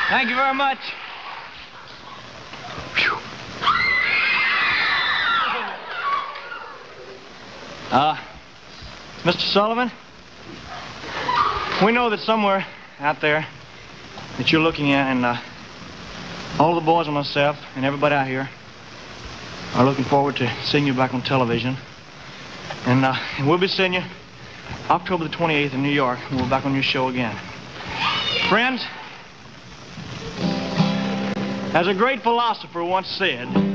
Thank you very much. Mr. Sullivan, we know that somewhere out there that you're looking at, and all the boys and myself and everybody out here are looking forward to seeing you back on television. And we'll be seeing you October the 28th in New York, and we'll be back on your show again. Friends, as a great philosopher once said,